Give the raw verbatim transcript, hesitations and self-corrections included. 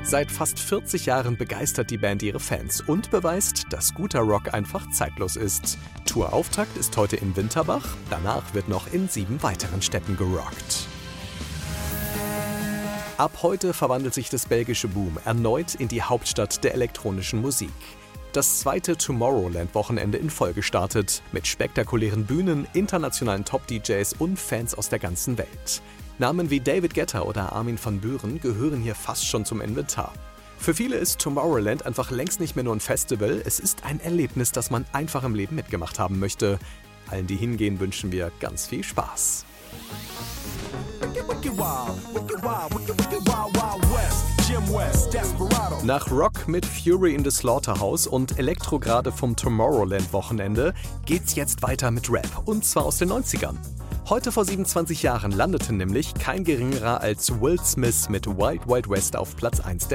Seit fast vierzig Jahren begeistert die Band ihre Fans und beweist, dass guter Rock einfach zeitlos ist. Tourauftakt ist heute in Winterbach, danach wird noch in sieben weiteren Städten gerockt. Ab heute verwandelt sich das belgische Boom erneut in die Hauptstadt der elektronischen Musik. Das zweite Tomorrowland-Wochenende in Folge startet, mit spektakulären Bühnen, internationalen Top-D Js und Fans aus der ganzen Welt. Namen wie David Guetta oder Armin van Buuren gehören hier fast schon zum Inventar. Für viele ist Tomorrowland einfach längst nicht mehr nur ein Festival, es ist ein Erlebnis, das man einfach im Leben mitgemacht haben möchte. Allen, die hingehen, wünschen wir ganz viel Spaß. Nach Rock mit Fury in the Slaughterhouse und Elektro gerade vom Tomorrowland-Wochenende geht's jetzt weiter mit Rap, und zwar aus den neunzigern. Heute vor siebenundzwanzig Jahren landete nämlich kein geringerer als Will Smith mit Wild Wild West auf Platz eins der